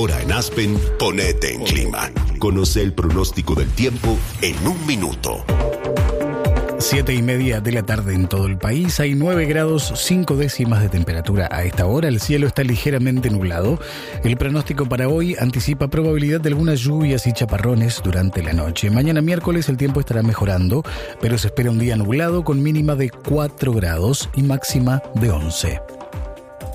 Ahora en Aspen, ponete en clima. Conoce el pronóstico del tiempo en un minuto. 7:30 de la tarde en todo el país. Hay 9 grados 5 décimas de temperatura a esta hora. El cielo está ligeramente nublado. El pronóstico para hoy anticipa probabilidad de algunas lluvias y chaparrones durante la noche. Mañana miércoles el tiempo estará mejorando, pero se espera un día nublado con mínima de 4 grados y máxima de 11.